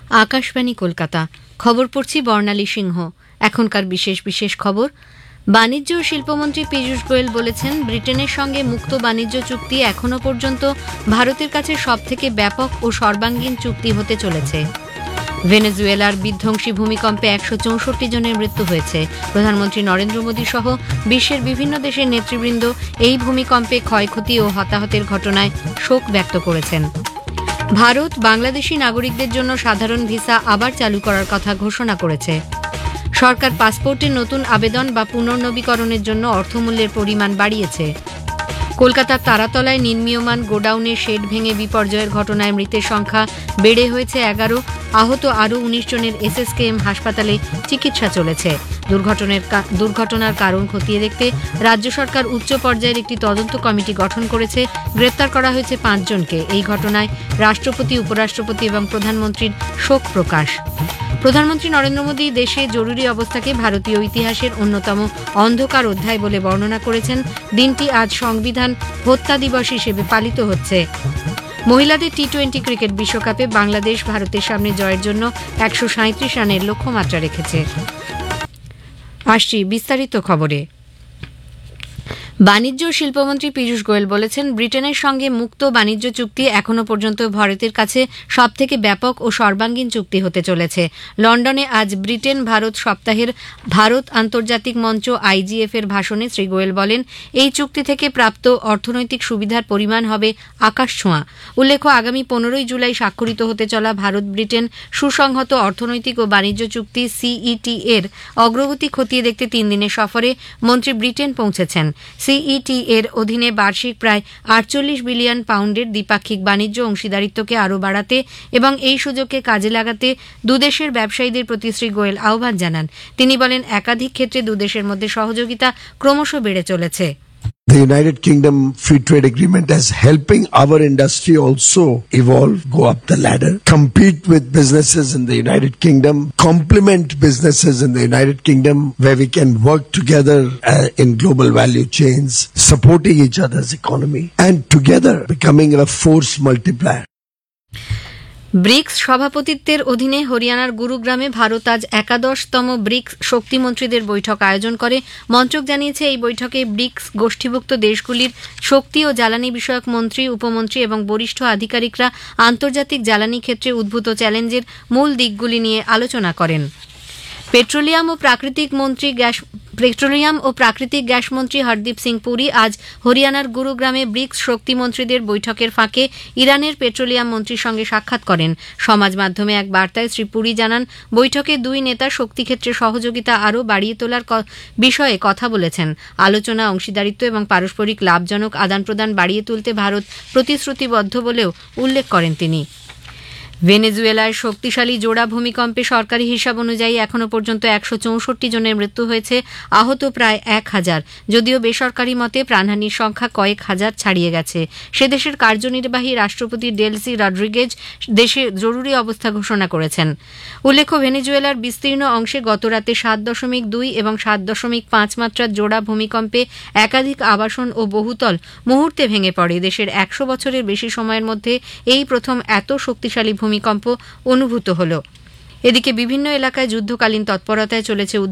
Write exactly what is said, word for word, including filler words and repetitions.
আকাশবাণী কলকাতা। খবর পড়ছি বর্ণালী সিংহ। এখনকার বিশেষ বিশেষ খবর। বাণিজ্য ও শিল্পমন্ত্রী পীযূষ গোয়েল বলেছেন, ব্রিটেনের সঙ্গে মুক্ত বাণিজ্য চুক্তি এখনও পর্যন্ত ভারতের কাছে সবথেকে ব্যাপক ও সর্বাঙ্গীন চুক্তি হতে চলেছে। ভেনেজুয়েলার বিধ্বংসী ভূমিকম্পে একশো চৌষট্টি জনের মৃত্যু হয়েছে। প্রধানমন্ত্রী নরেন্দ্র মোদী সহ বিশ্বের বিভিন্ন দেশের নেতৃবৃন্দ এই ভূমিকম্পে ক্ষয়ক্ষতি ও হতাহতের ঘটনায় শোক ব্যক্ত করেছেন। ভারত বাংলাদেশি নাগরিকদের জন্য সাধারণ ভিসা আবার চালু করার কথা ঘোষণা করেছে। সরকার পাসপোর্টের নতুন আবেদন বা পুনর্নবীকরণের জন্য অর্থমূল্যের পরিমাণ বাড়িয়েছে। কলকাতার তারাতলায় নির্মীয়মান গোডাউনের শেড ভেঙে বিপর্যয়ের ঘটনায় মৃতের সংখ্যা বেড়ে হয়েছে এগারো। আহত আরও উনিশ জনের এসএসকেএম হাসপাতালে চিকিৎসা চলেছে। দুর্ঘটনার দুর্ঘটনার কারণ খতিয়ে দেখতে রাজ্য সরকার উচ্চ পর্যায়ের একটি তদন্ত কমিটি গঠন করেছে। গ্রেপ্তার করা হয়েছে পাঁচজনকে। এই ঘটনায় রাষ্ট্রপতি, উপরাষ্ট্রপতি এবং প্রধানমন্ত্রীর শোক প্রকাশ। প্রধানমন্ত্রী নরেন্দ্র মোদী দেশে জরুরি অবস্থাকে ভারতীয় ইতিহাসের অন্যতম অন্ধকার অধ্যায় বলে বর্ণনা করেছেন। দিনটি আজ সংবিধান হত্যা দিবস হিসেবে পালিত হচ্ছে। মহিলাদের টি টোয়েন্টি ক্রিকেট বিশ্বকাপে বাংলাদেশ ভারতের সামনে জয়ের জন্য একশো সাঁত্রিশ রানের লক্ষ্যমাত্রা রেখেছে। আসছি বিস্তারিত খবরে। বাণিজ্য ও শিল্পমন্ত্রী পীযূষ গোয়েল বলেছেন, ব্রিটেনের সঙ্গে মুক্ত বাণিজ্য চুক্তি এখনও পর্যন্ত ভারতের কাছে সবথেকে ব্যাপক ও সর্বাঙ্গীন চুক্তি হতে চলেছে। লন্ডনে আজ ব্রিটেন ভারত সপ্তাহের ভারত আন্তর্জাতিক মঞ্চ আইজিএফ এর ভাষণে শ্রী গোয়েল বলেন, এই চুক্তি থেকে প্রাপ্ত অর্থনৈতিক সুবিধার পরিমাণ হবে আকাশছোঁয়া। উল্লেখ্য, আগামী পনেরোই জুলাই স্বাক্ষরিত হতে চলা ভারত ব্রিটেন সুসংহত অর্থনৈতিক ও বাণিজ্য চুক্তি সিইটি এর অগ্রগতি খতিয়ে দেখতে তিন দিনের সফরে মন্ত্রী ব্রিটেন পৌঁছেছেন। সিইটি এর অধীনে বার্ষিক প্রায় আটচল্লিশ বিলিয়ন পাউন্ডের দ্বিপাক্ষিক বাণিজ্য অংশীদারিত্বকে আরও বাড়াতে এবং এই সুযোগকে কাজে লাগাতে দুদেশের ব্যবসায়ীদের প্রতি শ্রী গোয়েল আহ্বান জানান। তিনি বলেন, একাধিক ক্ষেত্রে দুদেশের মধ্যে সহযোগিতা ক্রমশ বেড়ে চলেছে। The United Kingdom Free Trade Agreement is helping our industry also evolve, go up the ladder, compete with businesses in the United Kingdom, complement businesses in the United Kingdom, where we can work together uh, in global value chains, supporting each other's economy, and together becoming a force multiplier. Bricks সভাপতিত্বের অধীনে হরিয়ানার গুরুগ্রামে ভারত আজ একাদশতম bricks শক্তিমন্ত্রীদের বৈঠক আয়োজন করে। মন্ত্রক জানিয়েছে, এই বৈঠকে ব্রিক্স গোষ্ঠীভুক্ত দেশগুলির শক্তি ও জ্বালানি বিষয়ক মন্ত্রী, উপমন্ত্রী এবং বরিষ্ঠ আধিকারিকরা আন্তর্জাতিক জ্বালানি ক্ষেত্রে উদ্ভূত চ্যালেঞ্জের মূল দিকগুলি নিয়ে আলোচনা করেন। পেট্রোলিয়াম ও প্রাকৃতিক মন্ত্রী গ্যাস পেট্রোলিয়াম ও প্রাকৃতিক গ্যাস মন্ত্রী হরদীপ সিং পুরী আজ হরিয়ানার গুরুগ্রামে ব্রিক্স শক্তিমন্ত্রীদের বৈঠকের ফাঁকে ইরানের পেট্রোলিয়াম মন্ত্রীর সঙ্গে সাক্ষাৎ করেন। সমাজ মাধ্যমে এক বার্তায় শ্রী পুরী জানান, বৈঠকে দুই নেতা শক্তিক্ষেত্রে সহযোগিতা আরও বাড়িয়ে তোলার বিষয়ে কথা বলেছেন। আলোচনা, অংশীদারিত্ব এবং পারস্পরিক লাভজনক আদান প্রদান বাড়িয়ে তুলতে ভারত প্রতিশ্রুতিবদ্ধ বলেও উল্লেখ করেন তিনি। ভেনেজুয়েলায় শক্তিশালী জোড়া ভূমিকম্পে সরকারি হিসাব অনুযায়ী এখনও পর্যন্ত একশো চৌষট্টি জনের মৃত্যু হয়েছে, আহত প্রায় এক হাজার। যদিও বেসরকারি মতে প্রাণহানির সংখ্যা কয়েক হাজার ছাড়িয়ে গেছে। সে দেশের কার্যনির্বাহী রাষ্ট্রপতি ডেলসি রড্রিগেজ দেশে জরুরি অবস্থা ঘোষণা করেছেন। উল্লেখ্য, ভেনেজুয়েলার বিস্তীর্ণ অংশে গতরাতে সাত দশমিক দুই এবং সাত দশমিক পাঁচ মাত্রার জোড়া ভূমিকম্পে একাধিক আবাসন ও বহুতল মুহূর্তে ভেঙে পড়ে। দেশের একশো বছরের বেশি সময়ের মধ্যে এই প্রথম এত শক্তিশালী ভূমিকম্প অনুভূত হল। এদিকে বিভিন্ন এলাকায় যুদ্ধকালীন তৎপরতায় চলেছে